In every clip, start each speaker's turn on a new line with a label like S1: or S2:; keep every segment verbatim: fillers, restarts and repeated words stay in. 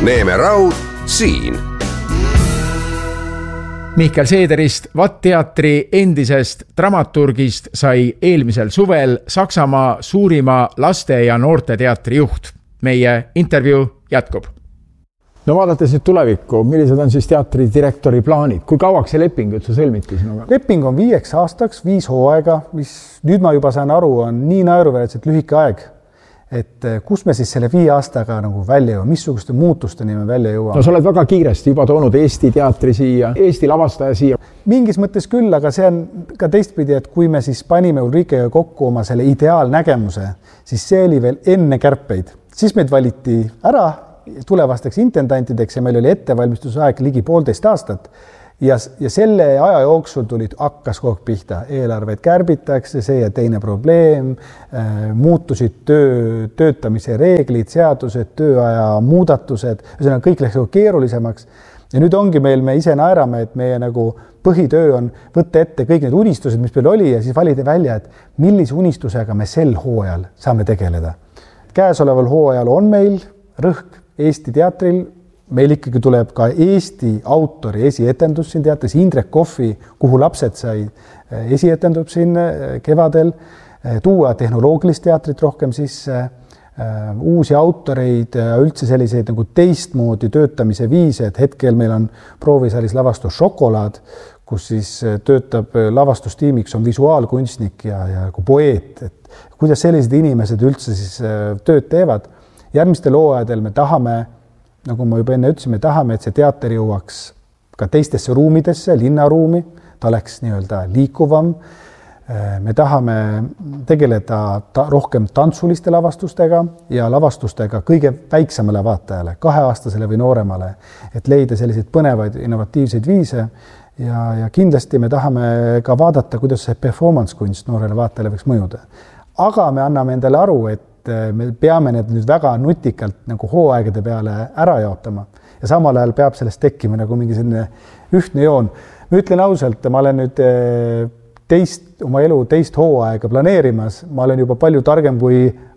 S1: Neeme Raud siin.
S2: Mihkel Seederist, Vatt-teatri endisest dramaturgist, sai eelmisel suvel Saksamaa suurima laste- ja noorteteatri juht. Meie intervjuu jätkub. No vaadates nüüd tulevikku, millised on siis teatri direktori plaanid? Kui kauaks see leping üldse sõlmiti sinuga?
S3: Leping on viieks aastaks, viis hooaega, mis nüüd ma juba saan aru, on nii naeruväärselt lühike aeg. Et kus me siis selle viie aastaga nagu välja jõuame, missuguste muutusteni me välja jõuame?
S2: No sa oled väga kiiresti juba toonud Eesti teatri siia, Eesti lavastaja siia.
S3: Mingis mõttes küll, aga see on ka teistpidi, et kui me siis panime Ulrikega kokku oma selle ideaalnägemuse, siis see oli veel enne kärpeid. Siis meid valiti ära tulevasteks intendantideks ja meil oli ettevalmistusaeg ligi poolteist aastat. Ja, ja selle aja jooksul tulid hakkas kogu pihta. Eelarveid kärbitakse, see ja teine probleem, muutusid töö, töötamise reeglid, seadused, tööaja muudatused, ühesõnaga kõik läks keerulisemaks. Ja nüüd ongi meil, me ise naerame, et meie nagu põhitöö on võtta ette kõik need unistused, mis meil oli ja siis valida välja, et millise unistusega me sel hooajal saame tegeleda. Käesoleval hooajal on meil rõhk Eesti teatril. Meil ikkagi tuleb ka Eesti autori esietendus siin teatris, Indrek Kohvi, kuhu lapsed sai esietendub siin kevadel, tuua tehnoloogilist teatrit rohkem sisse, uusi autoreid, üldse selliseid nagu teistmoodi töötamise viise, et hetkel meil on proovisaalis lavastus Šokolaad, kus siis töötab lavastustiimiks on visuaalkunstnik ja, ja poeet, et kuidas sellised inimesed üldse siis tööd teevad. Järgmistel hooaegadel me tahame, nagu ma juba enne ütlesin, me tahame, et see teater jõuaks ka teistesse ruumidesse, linnaruumi, ta oleks nii-öelda liikuvam. Me tahame tegeleda ta, rohkem tantsuliste lavastustega ja lavastustega kõige väiksemale vaatajale, kaheaastasele või nooremale, et leida selliseid põnevaid innovatiivseid viise ja, ja kindlasti me tahame ka vaadata, kuidas see performance kunst noorele vaatajale võiks mõjuda. Aga me anname endale aru, et me peame need nüüd väga nutikalt nagu hooaegade peale ära jaotama ja samal ajal peab sellest tekkima nagu mingi selline ühtne joon. Ma ütlen ausalt, ma olen nüüd teist, oma elu teist hooaega planeerimas, ma olen juba palju targem kui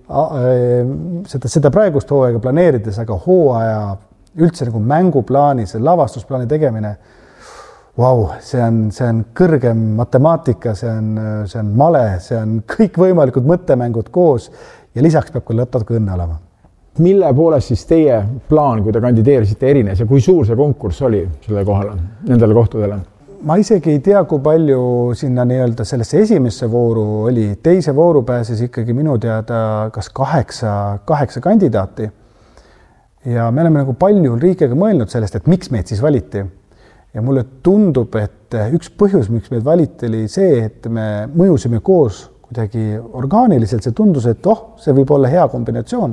S3: seda, seda praegust hooaega planeerides, aga hooaja üldse nagu mänguplaani, see lavastusplaani tegemine, vau, see on, see on kõrgem matemaatika, see on, see on male, see on kõik võimalikud mõttemängud koos ja lisaks peab ka lõtad õnne olema.
S2: Mille poolest siis teie plaan, kui te kandideerisite erines ja kui suur see konkurss oli selle kohale, nendele kohtadele?
S3: Ma isegi ei tea, kui palju sinna nii-öelda sellesse esimesse vooru oli. Teise vooru pääses ikkagi minu teada kas kaheksa, kaheksa kandidaati. Ja me oleme nagu palju Ulrikega mõelnud sellest, et miks meid siis valiti. Ja mulle tundub, et üks põhjus, miks meid valiti, oli see, et me mõjusime koos kuidagi orgaaniliselt, see tundus, et oh, see võib olla hea kombinatsioon.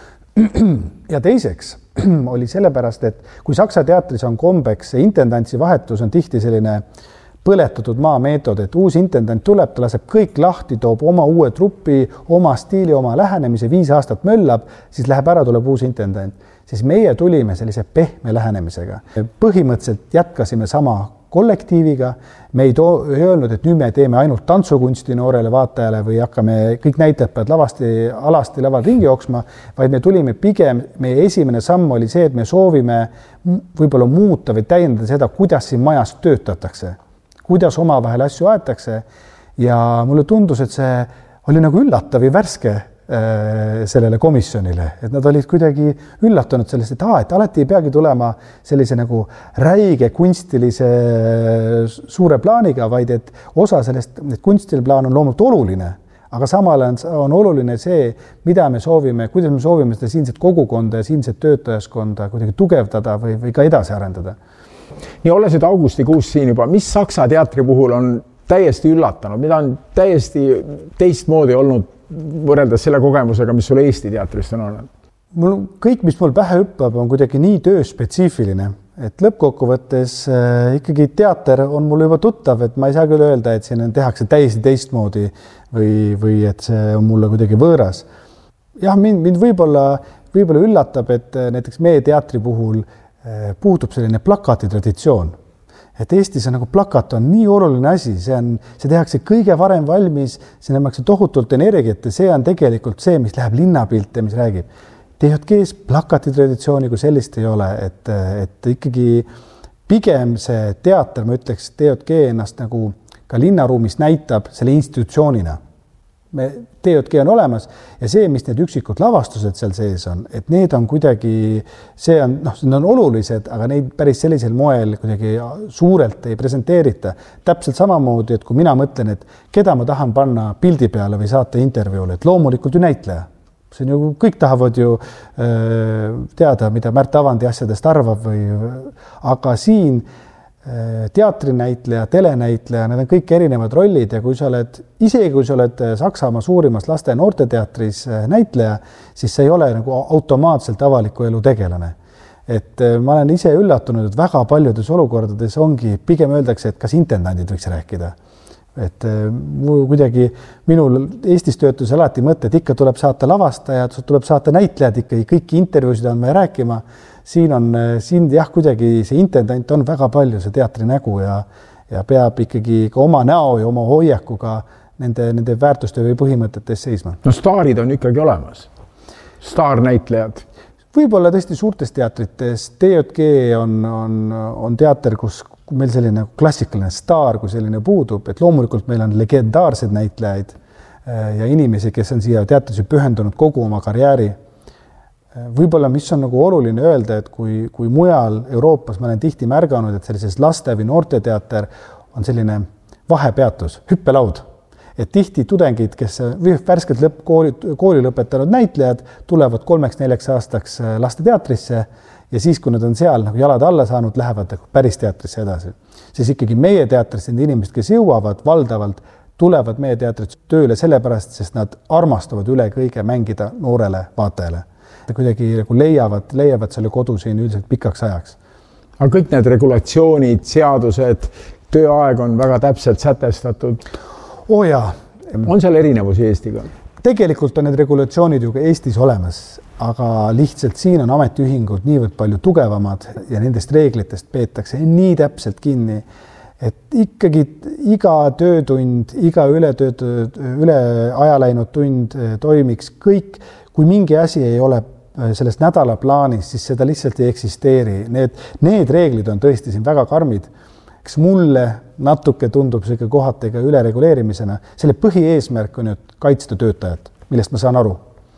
S3: Ja teiseks oli sellepärast, et kui Saksa teatris on kombeks, see intendantsi vahetus on tihti selline põletatud maa meetod, et uus intendant tuleb, ta laseb kõik lahti, toob oma uue trupi, oma stiili, oma lähenemise, viis aastat möllab, siis läheb ära, tuleb uus intendant. Siis meie tulime sellise pehme lähenemisega. Põhimõtteliselt jätkasime sama kollektiiviga, me ei, too, ei öelnud, et nüüd me teeme ainult tantsukunsti noorele vaatajale või hakkame kõik näitajad pead lavasti, alasti laval ringi jooksma, vaid me tulime pigem, meie esimene samm oli see, et me soovime võib-olla muuta või täiendada seda, kuidas siin majas töötatakse, kuidas omavahel asju aetakse ja mulle tundus, et see oli nagu üllatav ja värske sellele komisjonile, et nad olid kuidagi üllatunud sellest, et, aa, et alati ei peagi tulema sellise nagu räige kunstilise suure plaaniga, vaid et osa sellest, et kunstiline plaan on loomult oluline, aga samal on, on oluline see, mida me soovime, kuidas me soovime seda siinset kogukonda ja siinset töötajaskonda kuidagi tugevdada või, või ka edasi arendada.
S2: Nii olles nüüd augustikuus siin juba, mis Saksa teatri puhul on täiesti üllatanud, mida on täiesti teistmoodi olnud võrreldes selle kogemusega, mis sul Eesti teatrist on olnud?
S3: Mul, kõik, mis mul pähe hüppab, on kuidagi nii tööspetsiifiline, et lõppkokkuvõttes äh, ikkagi teater on mul juba tuttav, et ma ei saa küll öelda, et siin tehakse täiesti teistmoodi või, või et see on mulle kuidagi võõras. Jah, mind, mind võib-olla, võib-olla üllatab, et näiteks meie teatri puhul äh, puudub selline plakati traditsioon. Et Eestis on nagu plakat on nii oluline asi, see, on, see tehakse kõige varem valmis, see näemakse tohutult energiat ja see on tegelikult see, mis läheb linnapilte, mis räägib. T J G-s plakati traditsiooni kui sellist ei ole, et, et ikkagi pigem see teater, ma ütleks, T J G ennast nagu ka linnaruumis näitab selle institutsioonina. Me, T J G on olemas ja see, mis need üksikud lavastused seal sees on, et need on kuidagi, see on, noh, need on olulised, aga neid päris sellisel moel kuidagi suurelt ei presenteerita. Täpselt samamoodi, et kui mina mõtlen, et keda ma tahan panna pildi peale või saate intervjuule, et loomulikult ju näitleja. See on ju, kõik tahavad ju äh, teada, mida Märt Avandi asjadest arvab või, aga siin teatrinäitleja, telenäitleja, need on kõik erinevad rollid ja kui sa oled, isegi kui sa oled Saksamaa suurimas laste- ja noorteteatris näitleja, siis see ei ole nagu automaatselt avaliku elu tegelane. Et ma olen ise üllatunud, et väga paljudes olukordades ongi, pigem öeldakse, et kas intendandid võiks rääkida. Et kuidagi minul Eestis töötus alati mõte, et ikka tuleb saata lavastajad, tuleb saata näitlejad ikkagi, kõiki intervjuusid on vaja rääkima. Siin on, siin jah, kuidagi see intendant on väga palju see teatri nägu ja, ja peab ikkagi ka oma näo ja oma hoiakuga nende, nende väärtuste või põhimõtetes seisma.
S2: No staarid on ikkagi olemas. Staarnäitlejad.
S3: Võib-olla tõesti suurtes teatrites. T J G on, on, on teater, kus meil selline klassikaline staar, kui selline puudub, et loomulikult meil on legendaarsed näitlejaid ja inimesi, kes on siia teatrisse pühendunud kogu oma karjääri. Võib-olla, mis on nagu oluline öelda, et kui, kui mujal Euroopas ma olen tihti märganud, et sellises laste- või noorteteater on selline vahepeatus, hüppelaud. Et tihti tudengid, kes värskelt lõpp, kooli, kooli lõpetanud näitlejad, tulevad kolmeks neljaks aastaks lasteteatrisse ja siis, kui nad on seal nagu jalad alla saanud, lähevad päris teatrisse edasi. Siis ikkagi meie teatris need inimesed, kes jõuavad valdavalt, tulevad meie teatrit tööle sellepärast, sest nad armastavad üle kõige mängida noorele vaatajale. Kuidagi nagu leiavad, leiavad selle kodu siin üldiselt pikaks ajaks.
S2: Aga kõik need regulatsioonid, seadused, tööaeg on väga täpselt sätestatud.
S3: Oo jaa.
S2: On seal erinevusi Eestiga?
S3: Tegelikult on need regulatsioonid ju ka Eestis olemas, aga lihtsalt siin on ametiühingud niivõrd palju tugevamad ja nendest reeglitest peetakse nii täpselt kinni, et ikkagi iga töötund, iga üle, töötund, üle aja läinud tund toimiks kõik. Kui mingi asi ei ole sellest nädala plaanis, siis seda lihtsalt ei eksisteeri. Need, need reeglid on tõesti siin väga karmid. Eks mulle natuke tundub see kohatega ülereguleerimisena. Selle põhieesmärk on ju kaitsta töötajat, millest ma saan aru.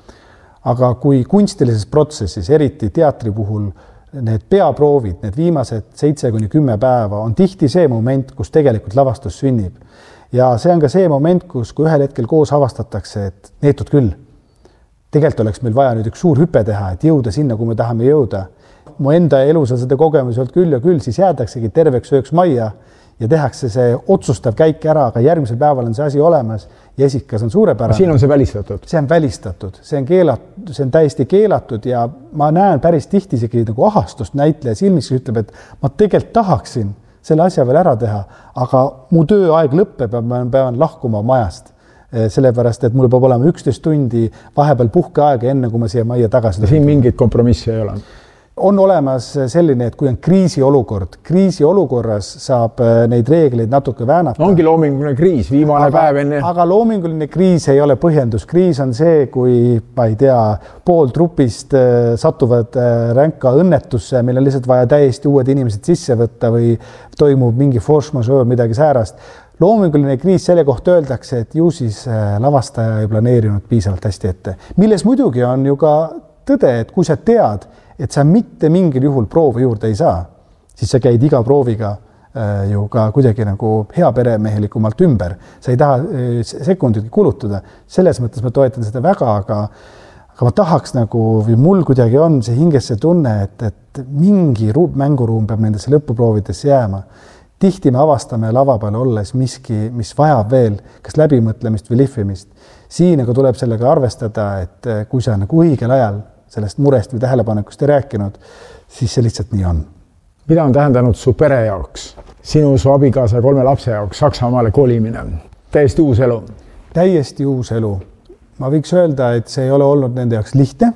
S3: Aga kui kunstilises protsessis, eriti teatri puhul, need peaproovid, need viimased seitse kuni kümme päeva on tihti see moment, kus tegelikult lavastus sünnib. Ja see on ka see moment, kus kui ühel hetkel koos avastatakse, et neetud küll. Tegelikult oleks meil vaja nüüd üks suur hüpe teha, et jõuda sinna, kui me tahame jõuda. Mu enda elus on seda kogemus olnud küll ja küll, siis jäädaksegi terveks ööks majja ja tehakse see otsustav käik ära, aga järgmisel päeval on see asi olemas ja esikas on suurepärane.
S2: Siin on see välistatud?
S3: See on välistatud, see on, keelatud, see on täiesti keelatud ja ma näen päris tihti isegi nagu ahastust näitleja silmis, kes ütleb, et ma tegelikult tahaksin selle asja veel ära teha, aga mu tööaeg lõppeb ja ma pean lahkuma majast. Sellepärast, et mul peab olema üksteist tundi vahepeal puhkeaega enne, kui ma siia majja tagasi.
S2: Siin mingit kompromissi ei ole?
S3: On olemas selline, et kui on kriisiolukord, kriisiolukorras saab neid reegleid natuke väänata.
S2: Ongi loominguline kriis, viimane
S3: aga,
S2: päev enne.
S3: Aga loominguline kriis ei ole põhjendus. Kriis on see, kui, ma ei tea, pool trupist satuvad ränka õnnetusse, meil on lihtsalt vaja täiesti uued inimesed sisse võtta või toimub mingi force majeure, midagi säärast. Loominguline kriis selle kohta öeldakse, et ju siis lavastaja ei planeerinud piisavalt hästi ette. Milles muidugi on ju ka tõde, et kui sa tead, et sa mitte mingil juhul proovi juurde ei saa, siis sa käid iga prooviga ju ka kuidagi nagu hea peremehelikumalt ümber. Sa ei taha sekundit kulutada. Selles mõttes ma toetan seda väga, aga, aga ma tahaks nagu, või mul kuidagi on see hinges see tunne, et, et mingi ruum, mänguruum peab nendesse lõpuproovidesse jääma. Tihti me avastame lava peal olles miski, mis vajab veel kas läbimõtlemist või lihvimist. Siin aga tuleb sellega arvestada, et kui sa nagu õigel ajal sellest murest või tähelepanekust ei rääkinud, siis see lihtsalt nii on.
S2: Mida on tähendanud su pere jaoks? Sinu, su abikaasa kolme lapse jaoks Saksamaale kolimine? Täiesti uus elu? Täiesti uus elu. Ma võiks öelda, et see ei ole olnud nende jaoks lihtne.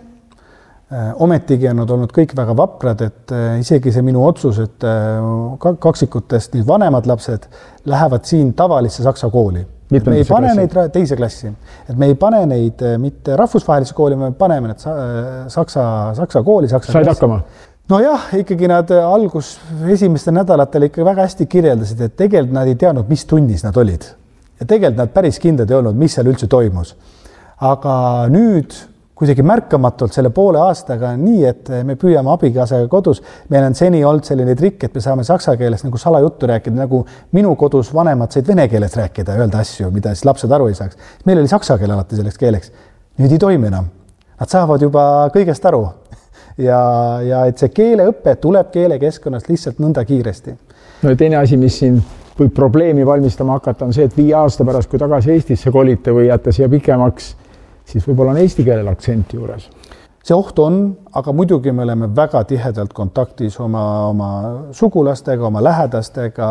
S2: Ometigi on nad olnud kõik väga vaprad, et isegi see minu otsus, et kaksikutest nüüd vanemad lapsed lähevad siin tavalisse saksa kooli.
S3: me ei pane klassi? Neid teise klassi, et me ei pane neid mitte rahvusvahelise kooli, me paneme need saksa, saksa kooli, saksa
S2: said klassi. Hakkama?
S3: Nojah, ikkagi nad algus esimestel nädalatel ikka väga hästi kirjeldasid, et tegelikult nad ei teadnud, mis tunnis nad olid. Ja tegelikult nad päris kindlad ei olnud, mis seal üldse toimus. Aga nüüd kuidagi märkamatult selle poole aastaga nii, et me püüame abikaasaga kodus. Meil on seni olnud selline trikk, et me saame saksa keeles nagu salajuttu rääkida, nagu minu kodus vanemad said vene keeles rääkida ja öelda asju, mida siis lapsed aru ei saaks. Meil oli saksa keel alati selleks keeleks. Nüüd ei toimi enam. Nad saavad juba kõigest aru. Ja, ja et see keeleõppe tuleb keelekeskkonnast lihtsalt nõnda kiiresti.
S2: No ja teine asi, mis siin võib probleemi valmistama hakata, on see, et viie aasta pärast, kui tagasi Eestisse kolite või jääte siia pikemaks, siis võib-olla on eesti keelel aktsent juures.
S3: See oht on, aga muidugi me oleme väga tihedalt kontaktis oma, oma sugulastega, oma lähedastega,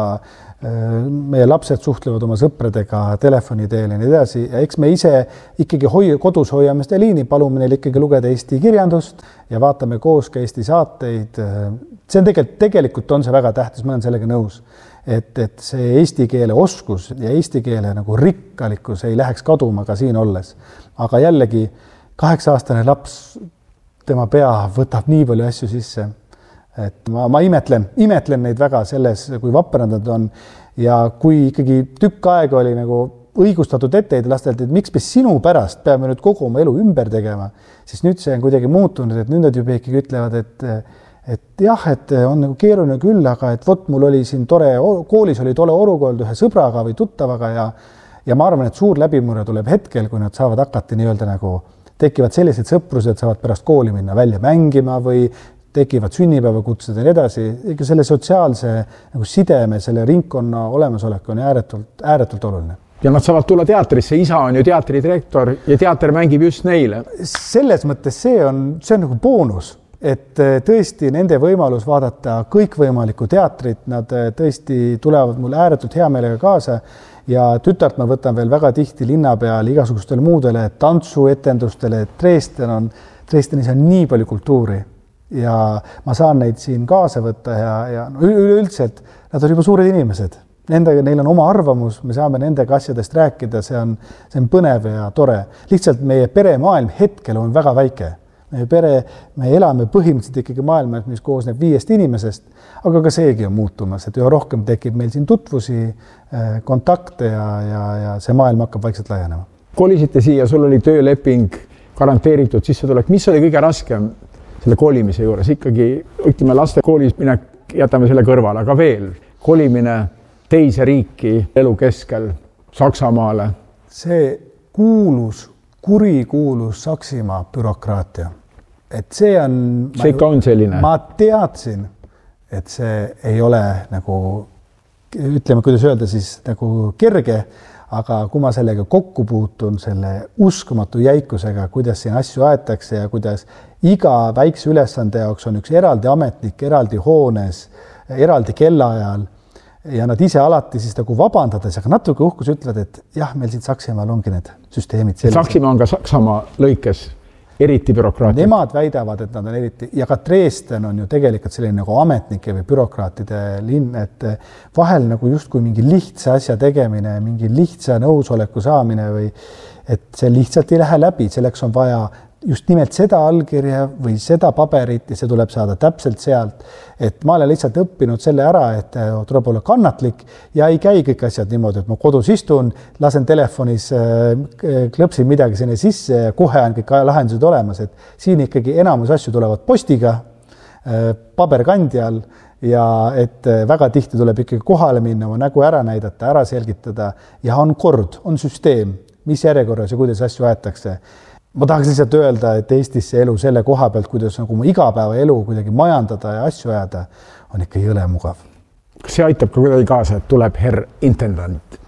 S3: meie lapsed suhtlevad oma sõpradega telefoni teel ja nii edasi. Ja eks me ise ikkagi hoi, kodus hoiame seda liini, palume neil ikkagi lugeda Eesti kirjandust ja vaatame koos ka Eesti saateid. See on tegelikult, tegelikult on see väga tähtis, ma olen sellega nõus, et, et see eesti keele oskus ja eesti keele nagu rikkalikkus ei läheks kaduma ka siin olles. Aga jällegi kaheksa-aastane laps, tema pea võtab nii palju asju sisse, et ma, ma imetlen, imetlen neid väga selles, kui vaprad nad on ja kui ikkagi tükk aega oli nagu õigustatud etteid lastelt, et miks me sinu pärast peame nüüd kogu oma elu ümber tegema, siis nüüd see on kuidagi muutunud, et nüüd nad juba ikkagi ütlevad, et, et jah, et on nagu keeruline küll, aga et vot mul oli siin tore, koolis oli tole olukord ühe sõbraga või tuttavaga ja, ja ma arvan, et suur läbimurre tuleb hetkel, kui nad saavad hakata nii-öelda nagu tekivad sellised sõprused, saavad pärast kooli minna välja mängima või tekivad sünnipäevakutsed ja nii edasi. Ikka selle sotsiaalse nagu sideme, selle ringkonna olemasolek on ääretult, ääretult oluline.
S2: Ja nad saavad tulla teatrisse, isa on ju teatridirektor ja teater mängib just neile.
S3: Selles mõttes see on, see on nagu boonus, et tõesti nende võimalus vaadata kõikvõimalikku teatrit, nad tõesti tulevad mulle ääretult hea meelega kaasa. Ja tütart ma võtan veel väga tihti linna peal igasugustele muudele tantsuetendustele, et Dresden on, Dresdenis on nii palju kultuuri ja ma saan neid siin kaasa võtta ja, ja no, üleüldiselt nad on juba suured inimesed. Nendega, neil on oma arvamus, me saame nendega asjadest rääkida, see on, see on põnev ja tore. Lihtsalt meie peremaailm hetkel on väga väike. Meie pere, me elame põhimõtteliselt ikkagi maailmas, mis koosneb viiest inimesest, aga ka seegi on muutumas, et üha rohkem tekib meil siin tutvusi, kontakte ja, ja, ja see maailm hakkab vaikselt laienema.
S2: Kolisite siia, sul oli tööleping, garanteeritud sissetulek. Mis oli kõige raskem selle kolimise juures? Ikkagi, ütleme, laste koolis minek, jätame selle kõrvale, aga veel kolimine teise riiki elu keskel Saksamaale.
S3: See kuulus, kurikuulus Saksimaa bürokraatia. Et see on,
S2: see ikka on selline.
S3: Ma teadsin, et see ei ole nagu, ütleme, kuidas öelda siis nagu kerge, aga kui ma sellega kokku puutun, selle uskumatu jäikusega, kuidas siin asju aetakse ja kuidas iga väikse ülesande jaoks on üks eraldi ametnik, eraldi hoones, eraldi kellaajal ja nad ise alati siis nagu vabandades, aga natuke uhkus ütlevad, et jah, meil siit Saksimaal ongi need süsteemid.
S2: Saksimaa on ka Saksamaa lõikes eriti bürokraatid.
S3: Nemad väidavad, et nad on eriti, ja ka Dresden on ju tegelikult selline nagu ametnike või bürokraatide linn, et vahel nagu justkui mingi lihtsa asja tegemine, mingi lihtsa nõusoleku saamine või et see lihtsalt ei lähe läbi, selleks on vaja just nimelt seda allkirja või seda paberit ja see tuleb saada täpselt sealt. Et ma olen lihtsalt õppinud selle ära, et tuleb olla kannatlik ja ei käi kõik asjad niimoodi, et ma kodus istun, lasen telefonis, klõpsin midagi sinne sisse ja kohe on kõik lahendused olemas. Et siin ikkagi enamus asju tulevad postiga, paberkandjal ja et väga tihti tuleb ikkagi kohale minna, oma nägu ära näidata, ära selgitada ja on kord, on süsteem, mis järjekorras ja kuidas asju aetakse. Ma tahaks lihtsalt öelda, et Eestis see elu selle koha pealt, kuidas nagu oma igapäeva elu kuidagi majandada ja asju ajada, on ikka jõle mugav.
S2: Kas see aitab ka kuidagi kaasa, et tuleb herr intendant?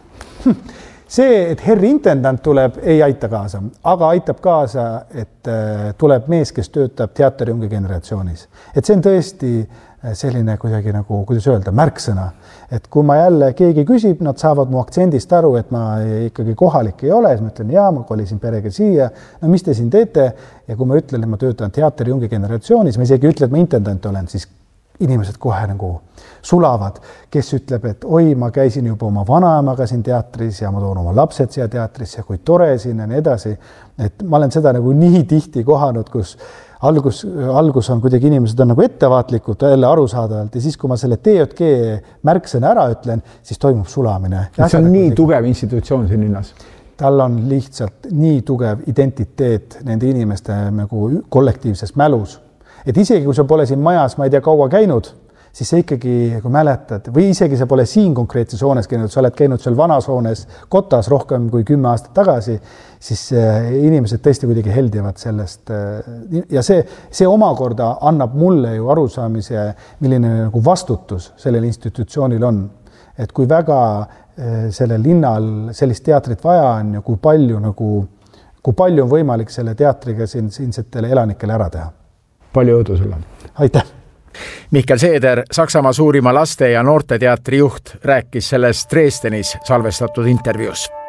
S3: See, et herr intendant tuleb, ei aita kaasa, aga aitab kaasa, et tuleb mees, kes töötab teatriungi generatsioonis. Et see on tõesti selline kuidagi nagu, kuidas öelda, märksõna. Et kui ma jälle keegi küsib, nad saavad mu aktsendist aru, et ma ikkagi kohalik ei ole, siis ma ütlen, jaa, ma kolisin perega siia, no mis te siin teete? Ja kui ma ütlen, et ma töötan teatriungi generatsioonis, ma isegi ütlen, et ma intendant olen, siis inimesed kohe nagu sulavad, kes ütleb, et oi, ma käisin juba oma vanaemaga siin teatris ja ma toon oma lapsed siia teatrisse, kui tore siin ja nii edasi. Et ma olen seda nagu nii tihti kohanud, kus algus, algus on kuidagi inimesed on nagu ettevaatlikud jälle arusaadavalt ja siis, kui ma selle T J G märksõna ära ütlen, siis toimub sulamine.
S2: See on nii tugev institutsioon siin linnas.
S3: Tal on lihtsalt nii tugev identiteet nende inimeste nagu kollektiivses mälus. Et isegi, kui sa pole siin majas, ma ei tea, kaua käinud, siis sa ikkagi, kui mäletad, või isegi sa pole siin konkreetses hoones käinud, sa oled käinud seal vanas hoones Kotas rohkem kui kümme aastat tagasi, siis inimesed tõesti kuidagi heldivad sellest. Ja see, see omakorda annab mulle ju arusaamise, milline nagu vastutus sellel institutsioonil on. Et kui väga sellel linnal sellist teatrit vaja on ja kui palju, nagu, kui palju on võimalik selle teatriga siin, siinsetele elanikele ära teha.
S2: Palju õudu sulle.
S3: Aitäh!
S2: Mihkel Seeder, Saksamaa suurima laste- ja noorteteatri juht, rääkis sellest Dresdenis salvestatud intervjuus.